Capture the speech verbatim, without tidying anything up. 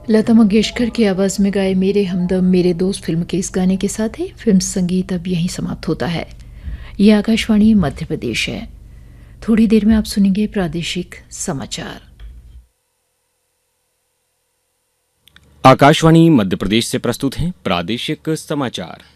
लता मंगेशकर की आवाज़ में गाए मेरे हमदम मेरे दोस्त फिल्म के इस गाने के साथ ही फिल्म संगीत अब यहीं समाप्त होता है। ये आकाशवाणी मध्य प्रदेश है। थोड़ी देर में आप सुनेंगे प्रादेशिक समाचार। आकाशवाणी मध्य प्रदेश से प्रस्तुत हैं प्रादेशिक समाचार।